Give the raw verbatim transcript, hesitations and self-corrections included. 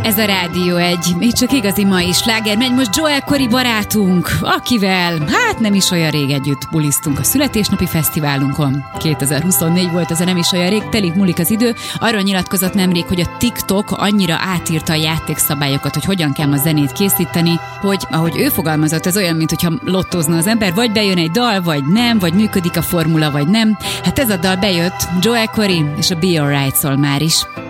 Ez a Rádió egy, még csak igazi mai sláger, megy most Joel Corry barátunk, akivel, hát nem is olyan rég együtt bulisztunk a születésnapi fesztiválunkon. kétezer-huszonnégy volt, az a nem is olyan rég, telik múlik az idő. Arról nyilatkozott nemrég, hogy a TikTok annyira átírta a játékszabályokat, hogy hogyan kell a zenét készíteni, hogy ahogy ő fogalmazott, ez olyan, mintha lottózna az ember, vagy bejön egy dal, vagy nem, vagy működik a formula, vagy nem. Hát ez a dal bejött, Joel Corry és a Be Alright szól már is.